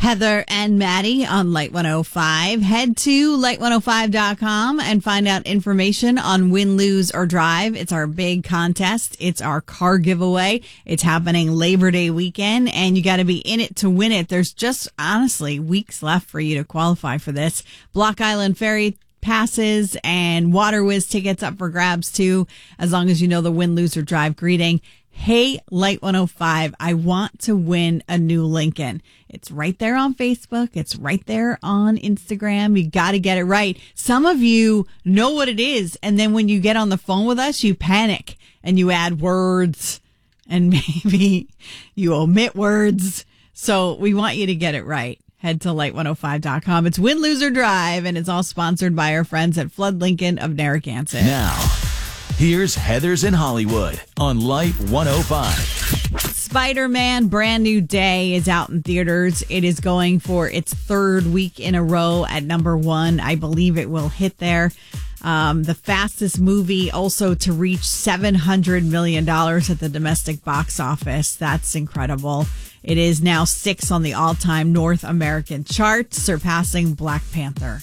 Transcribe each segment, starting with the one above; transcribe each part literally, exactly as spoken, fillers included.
Heather and Maddie on Light one oh five. Head to light one oh five dot com and find out information on Win, Lose, or Drive. It's our big contest. It's our car giveaway. It's happening Labor Day weekend, and you got to be in it to win it. There's just, honestly, weeks left for you to qualify for this. Block Island Ferry passes and Water Whiz tickets up for grabs, too, as long as you know the Win, Lose, or Drive greeting. Hey, Light one oh five, I want to win a new Lincoln. It's right there on Facebook. It's right there on Instagram. You got to get it right. Some of you know what it is, and then when you get on the phone with us, you panic and you add words and maybe you omit words. So we want you to get it right. Head to light one oh five dot com. It's Win, Lose, or Drive, and it's all sponsored by our friends at Flood Lincoln of Narragansett. Now, here's Heather's in Hollywood on Light one oh five. Spider-Man Brand New Day is out in theaters. It is going for its third week in a row at number one. I believe it will hit there. Um, the fastest movie also to reach seven hundred million dollars at the domestic box office. That's incredible. It is now sixth on the all-time North American chart, surpassing Black Panther.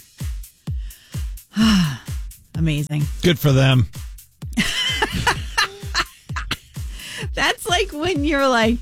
Amazing. Good for them. That's like when you're like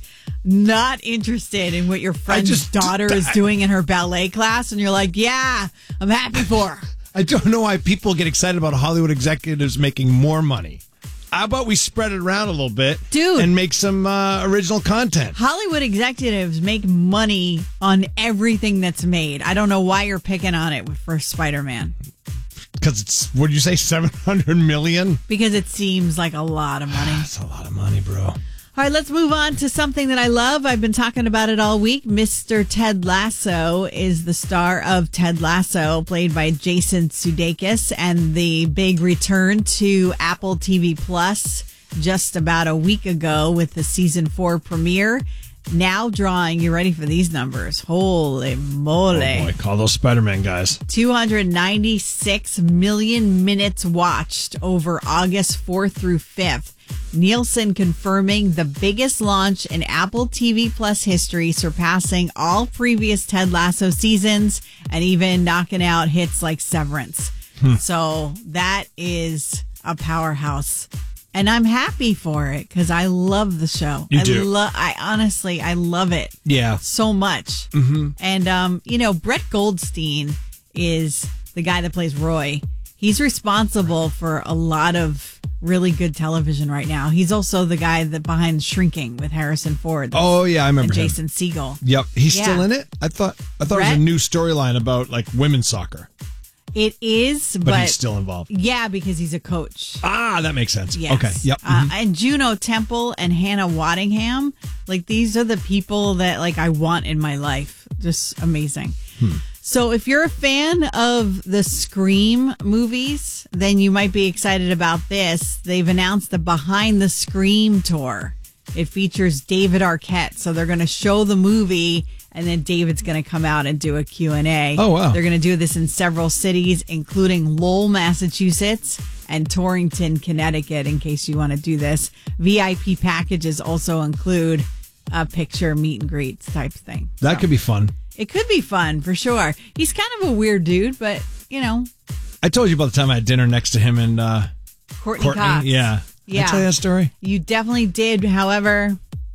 not interested in what your friend's just- daughter is I- doing in her ballet class, and you're like, yeah, I'm happy for her. I don't know why people get excited about Hollywood executives making more money. How about we spread it around a little bit, Dude. and make some uh, original content? Hollywood executives make money on everything that's made. I don't know why you're picking on it for Spider-Man. Because it's, what did you say, seven hundred million? Because it seems like a lot of money. That's a lot of money, bro. All right, let's move on to something that I love. I've been talking about it all week. Mister Ted Lasso is the star of Ted Lasso, played by Jason Sudeikis, and the big return to Apple T V Plus just about a week ago with the season four premiere. Now drawing, you ready for these numbers? Holy moly. Oh boy, call those Spider-Man guys. two hundred ninety-six million minutes watched over August fourth through fifth. Nielsen confirming the biggest launch in Apple T V Plus history, surpassing all previous Ted Lasso seasons and even knocking out hits like Severance. Hmm. So that is a powerhouse. And I'm happy for it because I love the show. You I do. Lo- I honestly, I love it. Yeah. So much. Mm-hmm. And, um, you know, Brett Goldstein is the guy that plays Roy. He's responsible for a lot of really good television right now. He's also the guy that behind Shrinking with Harrison Ford. Oh, yeah, I remember and him. Jason Segel. Yep. He's Yeah. still in it? I thought I thought it was Brett? a new storyline about, like, women's soccer. It is, but, But he's still involved. Yeah, because he's a coach. Ah, that makes sense. Yes. Okay. Yep. Uh, Mhm. and Juno Temple and Hannah Waddingham, like these are the people that like I want in my life. Just amazing. Hmm. So if you're a fan of the Scream movies, then you might be excited about this. They've announced the Behind the Scream tour. It features David Arquette. So they're going to show the movie and then David's going to come out and do a Q and A. Oh, wow. They're going to do this in several cities, including Lowell, Massachusetts, and Torrington, Connecticut, in case you want to do this. V I P packages also include a picture meet and greet type thing. That So could be fun. It could be fun, for sure. He's kind of a weird dude, but, you know. I told you about the time I had dinner next to him and uh, Courtney, Courtney. Cox. Yeah. Yeah. Did I tell you that story? You definitely did. However,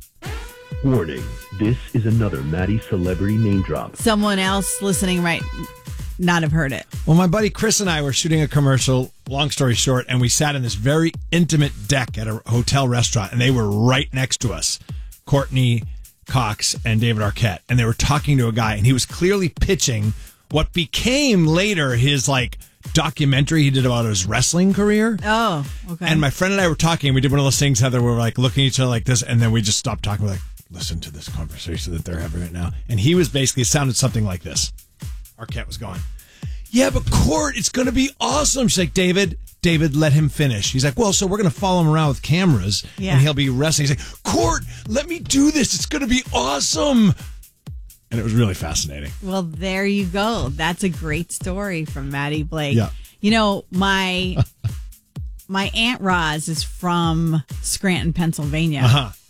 Warning, this is another Maddie celebrity name drop. someone else listening might not have heard it. Well, my buddy Chris and I were shooting a commercial, long story short, and we sat in this very intimate deck at a hotel restaurant, and they were right next to us, Courtney Cox and David Arquette, and they were talking to a guy, and he was clearly pitching what became later his, like, documentary he did about his wrestling career. Oh, okay. And my friend and I were talking, and we did one of those things, Heather, where we're, like, looking at each other like this, and then we just stopped talking. We're like, listen to this conversation that they're having right now. And he was basically, it sounded something like this. Arquette was going, yeah, but Court, it's going to be awesome. She's like, David, David, let him finish. He's like, well, so we're going to follow him around with cameras, Yeah. and he'll be wrestling. He's like, Court, let me do this. It's going to be awesome. And it was really fascinating. Well, there you go. That's a great story from Maddie Blake. Yeah. You know, my my Aunt Roz is from Scranton, Pennsylvania. Uh-huh.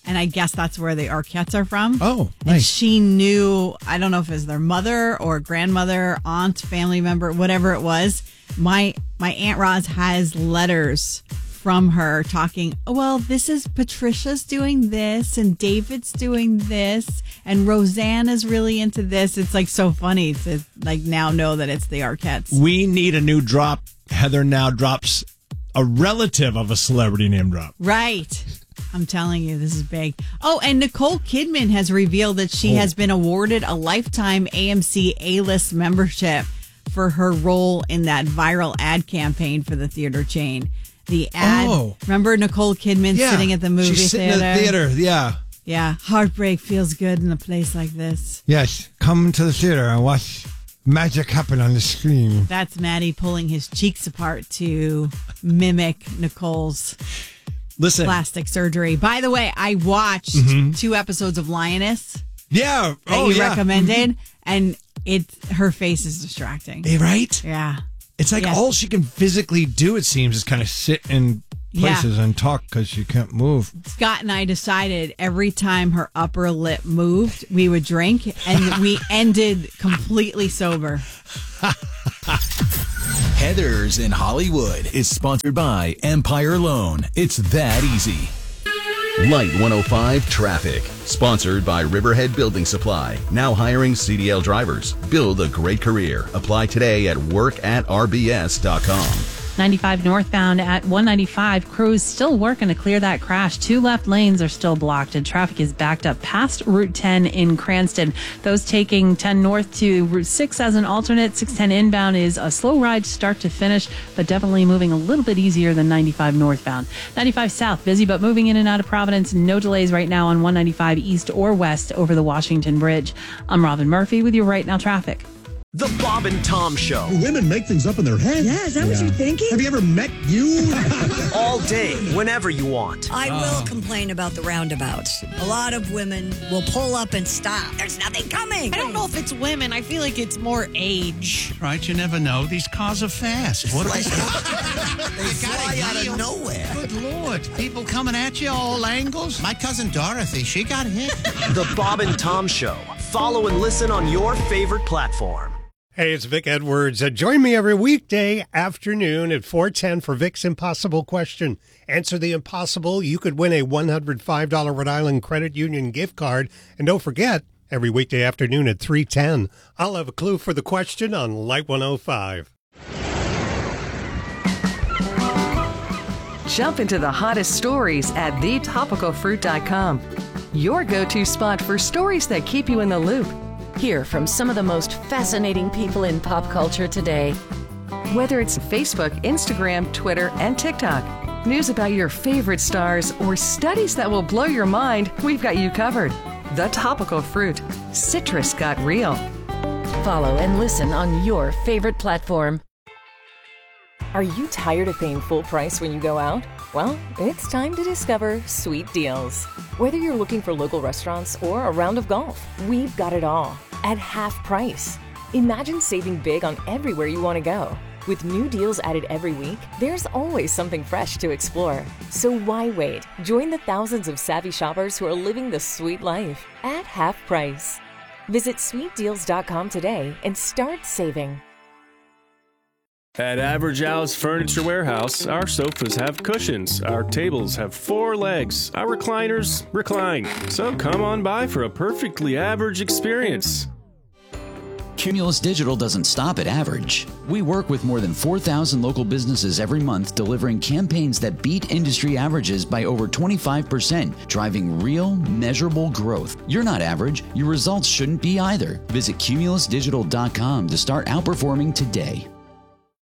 and I guess that's where the Arquettes are from. Oh, And nice. she knew, I don't know if it was their mother or grandmother, aunt, family member, whatever it was. My my Aunt Roz has letters from her talking, oh, well, this is Patricia's doing this and David's doing this and Roseanne is really into this. It's like so funny to like now know that it's the Arquettes. We need a new drop. Heather now drops a relative of a celebrity name drop. Right. I'm telling you, this is big. Oh, and Nicole Kidman has revealed that she Oh. has been awarded a lifetime A M C A-list membership for her role in that viral ad campaign for the theater chain. The ad, Oh. remember Nicole Kidman sitting at the movie She's sitting theater? in the theater. Yeah. Yeah, heartbreak feels good in a place like this. Yes. Come to the theater and watch magic happen on the screen. That's Maddie pulling his cheeks apart to mimic Nicole's Listen. plastic surgery. By the way, I watched Mm-hmm. two episodes of Lioness Yeah. that Oh, you yeah. recommended, and it her face is distracting. Eh, right? Yeah. It's like Yes. all she can physically do, it seems, is kind of sit in places Yeah. and talk because she can't move. Scott and I decided every time her upper lip moved, we would drink, and we ended completely sober. Heathers in Hollywood is sponsored by Empire Loan. It's that easy. Light one oh five Traffic. Sponsored by Riverhead Building Supply. Now hiring C D L drivers. Build a great career. Apply today at work at r b s dot com. ninety-five northbound at one ninety-five. Crews still working to clear that crash. Two left lanes are still blocked and traffic is backed up past Route ten in Cranston. Those taking ten north to Route six as an alternate. six ten inbound is a slow ride start to finish, but definitely moving a little bit easier than ninety-five northbound. ninety-five south, busy but moving in and out of Providence. No delays right now on one ninety-five east or west over the Washington Bridge. I'm Robin Murphy with your Right Now Traffic. The Bob and Tom Show. Women make things up in their head. Yeah, is that what you're thinking? Have you ever met you? All day, whenever you want. I will complain about the roundabouts. A lot of women will pull up and stop. There's nothing coming. I don't know if it's women. I feel like it's more age. Right, you never know. These cars are fast. What Like, they they fly out of nowhere. Good Lord. People coming at you all angles. My cousin Dorothy, she got hit. The Bob and Tom Show. Follow and listen on your favorite platform. Hey, it's Vic Edwards. Uh, join me every weekday afternoon at four ten for Vic's Impossible Question. Answer the impossible. You could win a one hundred five dollars Rhode Island Credit Union gift card. And don't forget, every weekday afternoon at three ten, I'll have a clue for the question on Light one oh five. Jump into the hottest stories at the topical fruit dot com. Your go-to spot for stories that keep you in the loop. Hear from some of the most fascinating people in pop culture today. Whether it's Facebook, Instagram, Twitter, and TikTok, news about your favorite stars, or studies that will blow your mind, we've got you covered. The Topical Fruit. Citrus got real. Follow and listen on your favorite platform. Are you tired of paying full price when you go out? Well, it's time to discover Sweet Deals. Whether you're looking for local restaurants or a round of golf, we've got it all at half price. Imagine saving big on everywhere you want to go. With new deals added every week, there's always something fresh to explore. So why wait? Join the thousands of savvy shoppers who are living the sweet life at half price. Visit sweet deals dot com today and start saving. At Average Al's Furniture Warehouse, our sofas have cushions, our tables have four legs, our recliners recline. So come on by for a perfectly average experience. Cumulus Digital doesn't stop at average. We work with more than four thousand local businesses every month, delivering campaigns that beat industry averages by over twenty-five percent, driving real, measurable growth. You're not average. Your results shouldn't be either. Visit cumulus digital dot com to start outperforming today.